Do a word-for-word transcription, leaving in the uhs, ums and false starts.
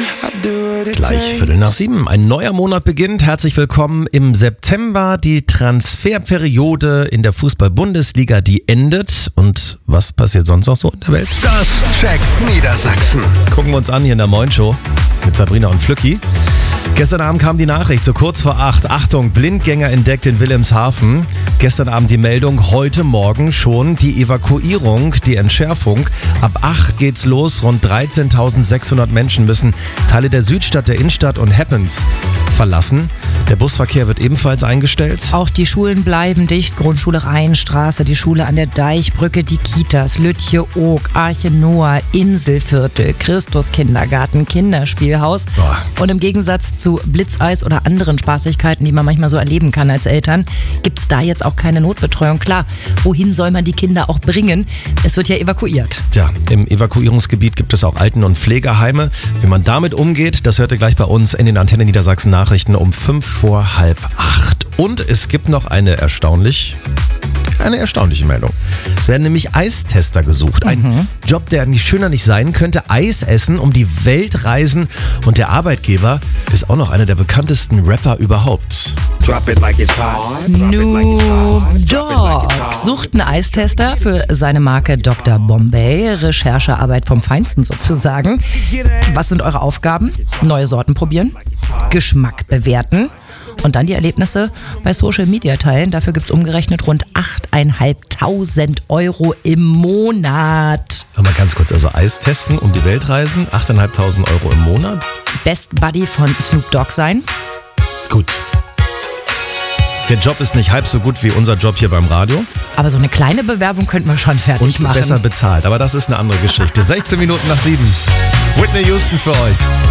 Gleich Viertel nach sieben. Ein neuer Monat beginnt. Herzlich willkommen im September. Die Transferperiode in der Fußball-Bundesliga, die endet. Und was passiert sonst noch so in der Welt? Das checkt Niedersachsen. Gucken wir uns an hier in der Moin Show mit Sabrina und Flücki. Gestern Abend kam die Nachricht, so kurz vor acht. Achtung, Blindgänger entdeckt in Wilhelmshaven. Gestern Abend die Meldung, heute Morgen schon die Evakuierung, die Entschärfung. Ab acht geht's los. Rund dreizehntausendsechshundert Menschen müssen Teile der Südstadt, der Innenstadt und Happens verlassen. Der Busverkehr wird ebenfalls eingestellt. Auch die Schulen bleiben dicht. Grundschule Rheinstraße, die Schule an der Deichbrücke, die Kitas, Lütje-Oog, Arche Noah, Inselviertel, Christus-Kindergarten, Kinderspielhaus. Boah. Und im Gegensatz zu Blitzeis oder anderen Spaßigkeiten, die man manchmal so erleben kann als Eltern, gibt es da jetzt auch keine Notbetreuung. Klar, wohin soll man die Kinder auch bringen? Es wird ja evakuiert. Ja, im Evakuierungsgebiet gibt es auch Alten- und Pflegeheime. Wie man damit umgeht, das hört ihr gleich bei uns in den Antenne Niedersachsen Nachrichten um fünf vor halb acht. Und es gibt noch eine erstaunlich... Eine erstaunliche Meldung. Es werden nämlich Eistester gesucht. Ein mhm. Job, der nicht schöner nicht sein könnte. Eis essen, um die Welt reisen. Und der Arbeitgeber ist auch noch einer der bekanntesten Rapper überhaupt. Snoop Dogg sucht einen Eistester für seine Marke Doktor Bombay. Recherchearbeit vom Feinsten sozusagen. Was sind eure Aufgaben? Neue Sorten probieren, Geschmack bewerten. Und dann die Erlebnisse bei Social Media teilen. Dafür gibt es umgerechnet rund achttausendfünfhundert Euro im Monat. Mal ganz kurz, also Eis testen, um die Welt reisen, achttausendfünfhundert Euro im Monat? Best Buddy von Snoop Dogg sein. Gut. Der Job ist nicht halb so gut wie unser Job hier beim Radio. Aber so eine kleine Bewerbung könnten wir schon fertig Und machen. besser bezahlt, aber das ist eine andere Geschichte. sechzehn Minuten nach sieben. Whitney Houston für euch.